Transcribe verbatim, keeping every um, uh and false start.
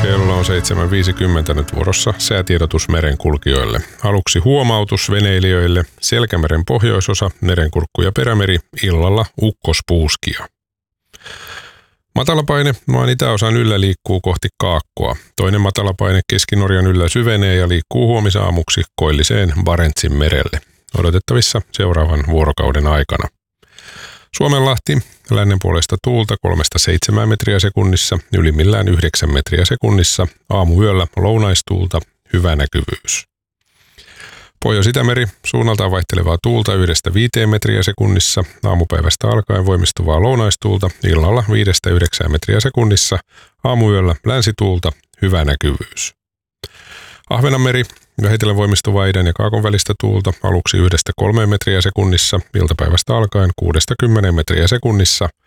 Kello on seitsemän viisikymmentä nyt vuorossa säätiedotus merenkulkijoille. Aluksi huomautus veneilijöille. Selkämeren pohjoisosa, merenkurkku ja perämeri, illalla ukkospuuskia. Matalapaine maan itäosan yllä liikkuu kohti Kaakkoa. Toinen matalapaine Keski-Norjan yllä syvenee ja liikkuu huomisaamuksi koilliseen Barentsin merelle. Odotettavissa seuraavan vuorokauden aikana. Suomenlahti, lännen puolesta tuulta kolmesta seitsemään metriä sekunnissa, ylimmillään yhdeksän metriä sekunnissa, aamuyöllä lounaistuulta, hyvä näkyvyys. Pohjois-Itämeri, suunnaltaan vaihtelevaa tuulta yhdestä viiteen metriä sekunnissa, aamupäivästä alkaen voimistuvaa lounaistuulta, illalla viidestä yhdeksään metriä sekunnissa, aamuyöllä länsituulta, hyvä näkyvyys. Ahvenanmeri, vähitellen voimistuvaa idän ja kaakon välistä tuulta, aluksi yhdestä kolmeen metriä sekunnissa, iltapäivästä alkaen kuudesta kymmeneen metriä sekunnissa,